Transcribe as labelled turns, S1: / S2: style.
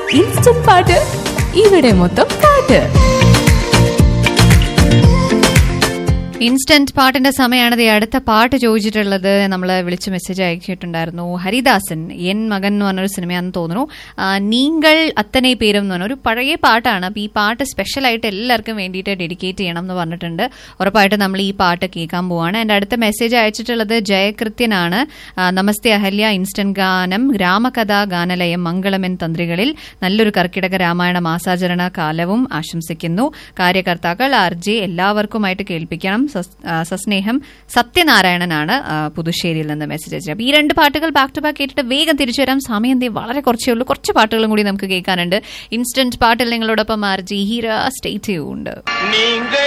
S1: Instant പാട്ട് ഇവിടെ മൊത്തം പാട്ട്.
S2: ഇൻസ്റ്റന്റ് പാട്ടിന്റെ സമയമാണ്. അടുത്ത പാട്ട് ചോദിച്ചിട്ടുള്ളത് നമ്മൾ വിളിച്ച് മെസ്സേജ് അയച്ചിട്ടുണ്ടായിരുന്നു. ഹരിദാസൻ എൻ മകൻ എന്ന് പറഞ്ഞൊരു സിനിമയാണെന്ന് തോന്നുന്നു. നീങ്കൾ അത്തനെ പേരും എന്ന് പറഞ്ഞൊരു പഴയ പാട്ടാണ്. അപ്പൊ ഈ പാട്ട് സ്പെഷ്യലായിട്ട് എല്ലാവർക്കും വേണ്ടിയിട്ട് ഡെഡിക്കേറ്റ് ചെയ്യണം എന്ന് പറഞ്ഞിട്ടുണ്ട്. ഉറപ്പായിട്ട് നമ്മൾ ഈ പാട്ട് കേൾക്കാൻ പോവാണ്. എന്റെ അടുത്ത മെസ്സേജ് അയച്ചിട്ടുള്ളത് ജയകൃത്യനാണ്. നമസ്തേ അഹല്യ, ഇൻസ്റ്റന്റ് ഗാനം രാമകഥ ഗാനലയം മംഗളമെൻ തന്ത്രികളിൽ നല്ലൊരു കർക്കിടക രാമായണ മാസാചരണ കാലവും ആശംസിക്കുന്നു. കാര്യകർത്താക്കൾ RJ എല്ലാവർക്കുമായിട്ട് കേൾപ്പിക്കണം. സസ്നേഹം സത്യനാരായണനാണ് പുതുശ്ശേരിയിൽ നിന്ന് മെസ്സേജ് അയച്ചത്. അപ്പൊ ഈ രണ്ട് പാട്ടുകൾ ബാക്ക് ടു ബാക്ക് കേട്ടിട്ട് വേഗം തിരിച്ചു വരാം. സമയം വളരെ കുറച്ചേ ഉള്ളൂ. കുറച്ച് പാട്ടുകളും കൂടി നമുക്ക് കേൾക്കാനുണ്ട്. ഇൻസ്റ്റന്റ് പാട്ടിൽ നിങ്ങളോടൊപ്പം RJ ഹീര സ്റ്റേ ട്യൂൺഡ്.